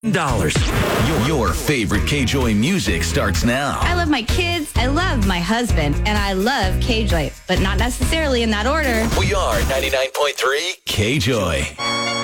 Your favorite K-Joy music starts now. I love my kids, I love my husband, and I love K-Joy, but not necessarily in that order. We are 99.3 K-Joy.